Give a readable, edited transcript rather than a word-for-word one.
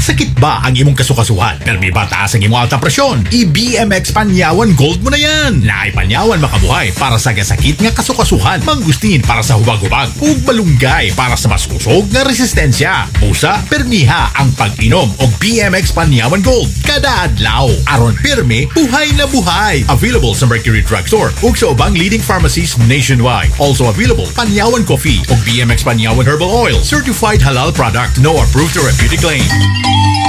Sakit ba ang imong kasukasuhan? Permi ba taas ang imong alta presyon? I-BMX Panyawan Gold mo na yan. Naay Panyawan makabuhay para sa gasakit nga kasukasuhan. Mangustin para sa hubag-hubag. Ug malunggay para sa mas kusog nga resistensya. Busa, permiha ang pag-inom og BMX Panyawan Gold. Kada adlaw. Aron pirmi, buhay na buhay. Available sa Mercury Drugstore ug sa ubang leading pharmacies nationwide. Also available Panyawan Coffee ug BMX Panyawan Herbal Oil. Certified halal product. No approved therapeutic claim.